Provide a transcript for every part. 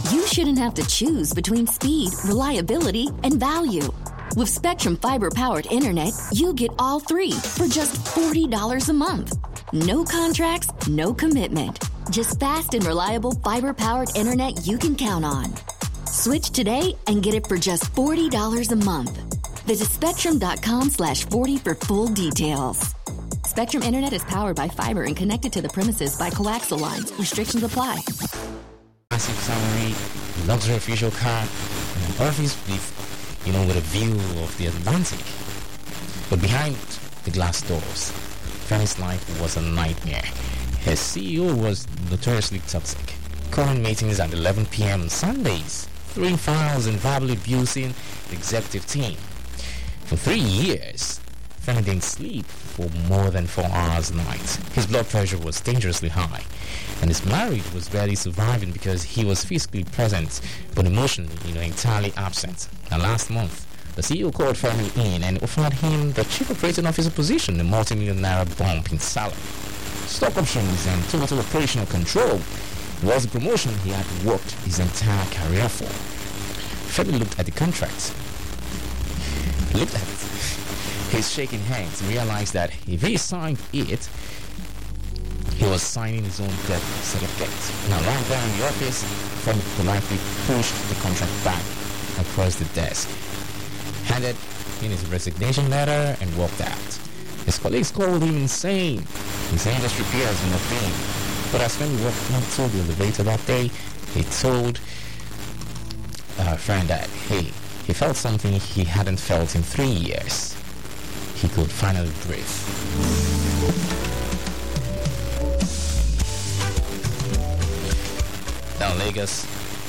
you shouldn't have to choose between speed, reliability, and value. With Spectrum Fiber-powered internet, you get all three for just $40 a month. No contracts, no commitment. Just fast and reliable fiber-powered internet you can count on. Switch today and get it for just $40 a month. Visit spectrum.com/40 for full details. Spectrum Internet is powered by fiber and connected to the premises by coaxial lines. Restrictions apply. Massive salary, luxury official car, and an office with a view of the Atlantic. But behind the glass doors, Fanny's life was a nightmare. Her CEO was notoriously toxic, calling meetings at 11 p.m. on Sundays, throwing files and verbally abusing the executive team. For 3 years, Fanny didn't sleep for more than 4 hours a night. His blood pressure was dangerously high, and his marriage was barely surviving because he was physically present but emotionally, entirely absent. And last month, the CEO called Fanny in and offered him the chief operating officer position, a multi-million naira bump in salary, stock options, and total operational control. It was the promotion he had worked his entire career for. Fanny looked at the contract. Looked at it. His shaking hands and realized that if he signed it, he was signing his own death certificate. Now, right there in the office, Fanny politely pushed the contract back across the desk, handed in his resignation letter, and walked out. His colleagues called him insane. His industry peers were nothing. But as Fanny walked up to the elevator that day, he told our friend that, hey, he felt something he hadn't felt in 3 years. He could finally breathe. Now, Lagos,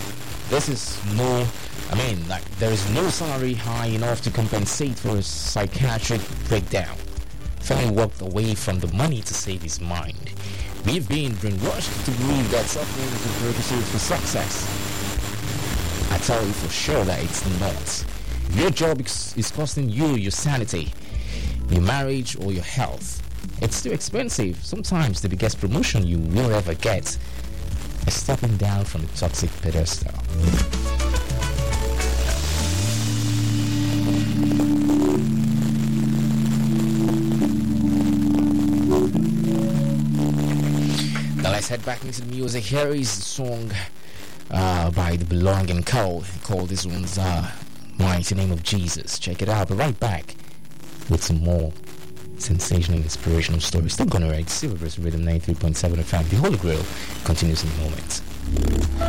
there is no salary high enough to compensate for a psychiatric breakdown. Fanny walked away from the money to save his mind. We've been brainwashed to believe that suffering is a prerequisite for success. I tell you for sure that it's not. If your job is costing you your sanity, your marriage, or your health, it's too expensive. Sometimes the biggest promotion you will ever get is stepping down from the toxic pedestal. Now let's head back into the music. Here is the song by The Belonging called this one's Mighty Name of Jesus. Check it out. But right back with some more sensational, inspirational stories. Still gonna ride Silver Rhythm 93.7 FM. The Holy Grail continues in a moment.